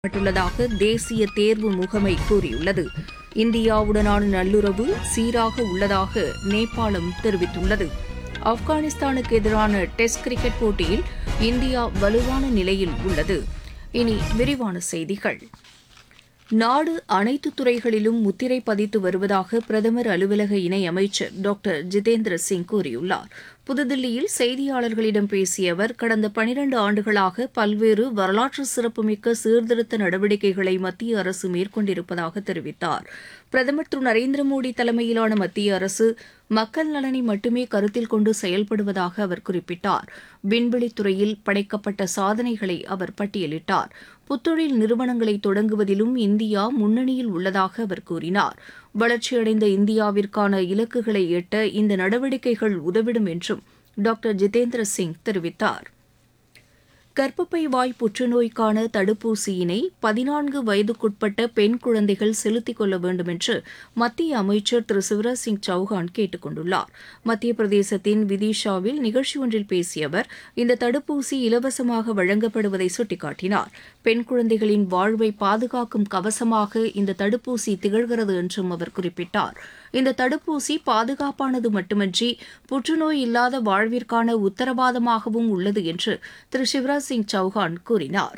பட்டுள்ளதாக தேசிய தேர்வு முகமை கூறியுள்ளது. இந்தியாவுடனான நல்லுறவு சீராக உள்ளதாக நேபாளம் தெரிவித்துள்ளது. ஆப்கானிஸ்தானுக்கு எதிரான டெஸ்ட் கிரிக்கெட் போட்டியில் இந்தியா வலுவான நிலையில் உள்ளது. இனி விரிவான செய்திகள். நாடு அனைத்து துறைகளிலும் முத்திரை பதித்து வருவதாக பிரதமர் அலுவலக இணையமைச்சர் டாக்டர் ஜிதேந்திர சிங் கூறியுள்ளார். புதுதில்லியில் செய்தியாளர்களிடம் பேசிய அவர், கடந்த 12 ஆண்டுகளாக பல்வேறு வரலாற்று சிறப்புமிக்க சீர்திருத்த நடவடிக்கைகளை மத்திய அரசு மேற்கொண்டிருப்பதாக தெரிவித்தார். பிரதமர் திரு நரேந்திர மோடி தலைமையிலான மத்திய அரசு மக்கள் நலனை மட்டுமே கருத்தில் கொண்டு செயல்படுவதாக அவர் குறிப்பிட்டார். விண்வெளித்துறையில் படைக்கப்பட்ட சாதனைகளை அவர் பட்டியலிட்டார். புத்தொழில் நிறுவனங்களை தொடங்குவதிலும் இந்தியா முன்னணியில் உள்ளதாக அவர் கூறினார். வளர்ச்சியடைந்த இந்தியாவிற்கான இலக்குகளை எட்ட இந்த நடவடிக்கைகள் உதவிடும் என்றும் டாக்டர் ஜிதேந்திர சிங் தெரிவித்தார். கர்ப்பப்பை வாய் புற்றுநோய்க்கான தடுப்பூசியினை 14 வயதுக்குட்பட்ட பெண் குழந்தைகள் செலுத்திக் கொள்ள வேண்டும் என்று மத்திய அமைச்சர் திரு சிவராஜ் சிங் சௌஹான் கேட்டுக் கொண்டுள்ளார். மத்திய பிரதேசத்தின் விதிஷாவில் நிகழ்ச்சி ஒன்றில் பேசிய அவர், இந்த தடுப்பூசி இலவசமாக வழங்கப்படுவதை சுட்டிக்காட்டினார். பெண் குழந்தைகளின் வாழ்வை பாதுகாக்கும் கவசமாக இந்த தடுப்பூசி திகழ்கிறது என்றும் அவர் குறிப்பிட்டார். இந்த தடுப்பூசி பாதுகாப்பானது மட்டுமன்றி புற்றுநோய் இல்லாத வாழ்விற்கான உத்தரவாதமாகவும் உள்ளது என்று திரு சிவராஜ் சிங் சௌஹான் கூறினார்.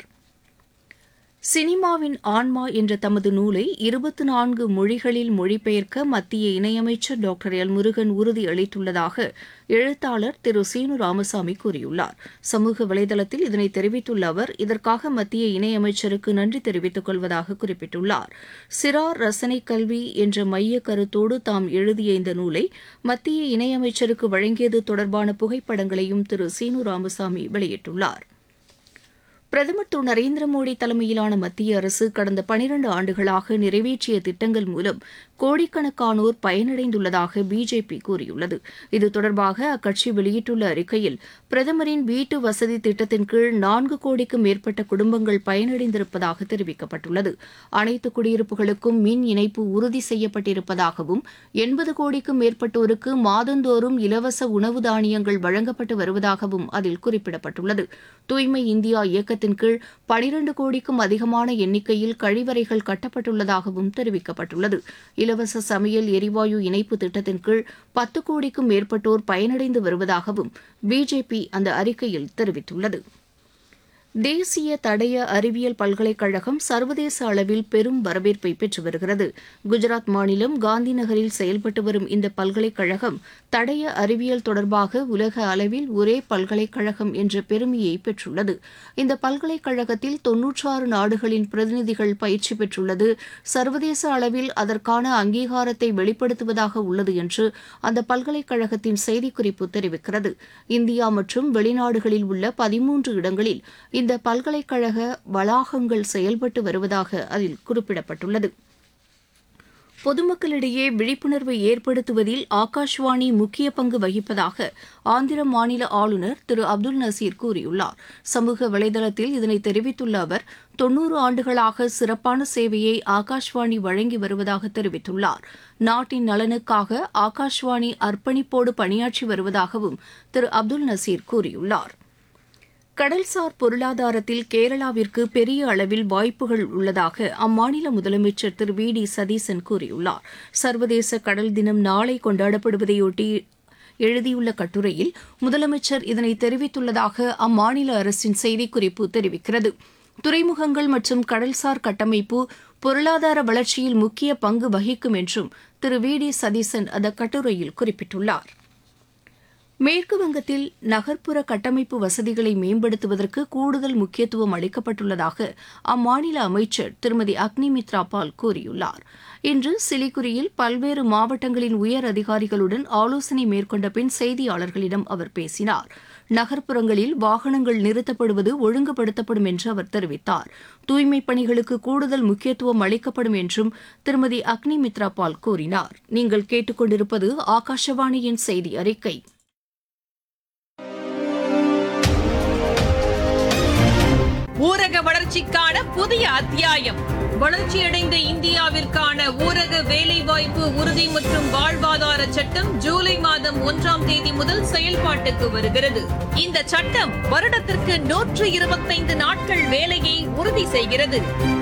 சினிமாவின் ஆன்மா என்ற தமது நூலை 24 மொழிகளில் மொழிபெயர்க்க மத்திய இணையமைச்சர் டாக்டர் எல் முருகன் உறுதியளித்துள்ளதாக எழுத்தாளர் திரு சீனு ராமசாமி கூறியுள்ளார். சமூக வலைதளத்தில் இதனை தெரிவித்துள்ள அவர், இதற்காக மத்திய இணையமைச்சருக்கு நன்றி தெரிவித்துக் கொள்வதாக குறிப்பிட்டுள்ளார். சிறார் ரசனை கல்வி என்ற மைய கருத்தோடு தாம் எழுதிய இந்த நூலை மத்திய இணையமைச்சருக்கு வழங்கியது தொடர்பான புகைப்படங்களையும் திரு சீனு ராமசாமி வெளியிட்டுள்ளார். பிரதமர் திரு நரேந்திர மோடி தலைமையிலான மத்திய அரசு கடந்த 12 ஆண்டுகளாக நிறைவேற்றிய திட்டங்கள் மூலம் கோடிக்கணக்கானோர் பயனடைந்துள்ளதாக பிஜேபி கூறியுள்ளது. இது தொடர்பாக அக்கட்சி வெளியிட்டுள்ள அறிக்கையில், பிரதமரின் வீட்டு வசதி திட்டத்தின் கீழ் 4 கோடிக்கும் மேற்பட்ட குடும்பங்கள் பயனடைந்திருப்பதாக தெரிவிக்கப்பட்டுள்ளது. அனைத்து குடியிருப்புகளுக்கும் மின் இணைப்பு உறுதி செய்யப்பட்டிருப்பதாகவும் 80 கோடிக்கும் மேற்பட்டோருக்கு மாதந்தோறும் இலவச உணவு தானியங்கள் வழங்கப்பட்டு வருவதாகவும் அதில் குறிப்பிடப்பட்டுள்ளது. தூய்மை இந்தியா இயக்கத்தின் கீழ் 12 கோடிக்கும் அதிகமான எண்ணிக்கையில் கழிவறைகள் கட்டப்பட்டுள்ளதாகவும் தெரிவிக்கப்பட்டுள்ளது. இலவச சமையல் எரிவாயு இணைப்பு திட்டத்தின் கீழ் 10 கோடிக்கும் மேற்பட்டோர் பயனடைந்து வருவதாகவும் பிஜேபி அந்த அறிக்கையில் தெரிவித்துள்ளது. தேசிய தடய அறிவியல் பல்கலைக்கழகம் சர்வதேச அளவில் பெரும் வரவேற்பை பெற்று வருகிறது. குஜராத் மாநிலம் காந்தி நகரில் செயல்பட்டு வரும் இந்த பல்கலைக்கழகம் தடய அறிவியல் தொடர்பாக உலக அளவில் ஒரே பல்கலைக்கழகம் என்ற பெருமையை பெற்றுள்ளது. இந்த பல்கலைக்கழகத்தில் 96 நாடுகளின் பிரதிநிதிகள் பயிற்சி பெற்றுள்ளது சர்வதேச அளவில் அதற்கான அங்கீகாரத்தை வெளிப்படுத்துவதாக உள்ளது என்று அந்த பல்கலைக்கழகத்தின் செய்திக்குறிப்பு தெரிவிக்கிறது. இந்தியா மற்றும் வெளிநாடுகளில் உள்ள 13 இடங்களில் இந்த பல்கலைக்கழக வளாகங்கள் செயல்பட்டு வருவதாக அதில் குறிப்பிடப்பட்டுள்ளது. பொதுமக்களிடையே விழிப்புணர்வை ஏற்படுத்துவதில் ஆகாஷ்வாணி முக்கிய பங்கு வகிப்பதாக ஆந்திர மாநில ஆளுநர் திரு அப்துல் நசீர் கூறியுள்ளார். சமூக வலைதளத்தில் இதனை தெரிவித்துள்ள அவர், 90 ஆண்டுகளாக சிறப்பான சேவையை ஆகாஷ்வாணி வழங்கி வருவதாக தெரிவித்துள்ளார். நாட்டின் நலனுக்காக ஆகாஷ்வாணி அர்ப்பணிப்போடு பணியாற்றி வருவதாகவும் திரு அப்துல் நசீர் கூறியுள்ளார். கடல்சார் பொருளாதாரத்தில் கேரளாவிற்கு பெரிய அளவில் வாய்ப்புகள் உள்ளதாக அம்மாநில முதலமைச்சர் திரு வி டி சதீசன் கூறியுள்ளார். சர்வதேச கடல் தினம் நாளை கொண்டாடப்படுவதையொட்டி எழுதியுள்ள கட்டுரையில் முதலமைச்சர் இதனை தெரிவித்துள்ளதாக அம்மாநில அரசின் செய்திக்குறிப்பு தெரிவிக்கிறது. துறைமுகங்கள் மற்றும் கடல்சார் கட்டமைப்பு பொருளாதார வளர்ச்சியில் முக்கிய பங்கு வகிக்கும் என்றும் திரு வி டி சதீசன் அந்த கட்டுரையில் குறிப்பிட்டுள்ளார். மேற்கு வங்கத்தில் நகர்ப்புற கட்டமைப்பு வசதிகளை மேம்படுத்துவதற்கு கூடுதல் முக்கியத்துவம் அளிக்கப்பட்டுள்ளதாக அம்மாநில அமைச்சர் திருமதி அக்னி மித்ரா பால் கூறியுள்ளார். இன்று சிலிகுரியில் பல்வேறு மாவட்டங்களின் உயர் அதிகாரிகளுடன் ஆலோசனை மேற்கொண்ட பின் செய்தியாளர்களிடம் அவர் பேசினார். நகர்ப்புறங்களில் வாகனங்கள் நிறுத்தப்படுவது ஒழுங்குபடுத்தப்படும் என்று அவர் தெரிவித்தார். தூய்மைப் பணிகளுக்கு கூடுதல் முக்கியத்துவம் அளிக்கப்படும் என்றும் திருமதி அக்னி மித்ரா பால் கூறினார். நீங்கள் கேட்டுக்கொண்டிருப்பது ஆகாஷவாணியின் செய்தி அறிக்கை. ஊரக வளர்ச்சிக்கான புதிய அத்தியாயம். வளர்ச்சியடைந்த இந்தியாவிற்கான ஊரக வேலைவாய்ப்பு உறுதி மற்றும் வாழ்வாதார சட்டம் ஜூலை மாதம் 1ஆம் தேதி முதல் செயல்பாட்டுக்கு வருகிறது. இந்த சட்டம் வருடத்திற்கு 125 நாட்கள் வேலையை உறுதி செய்கிறது.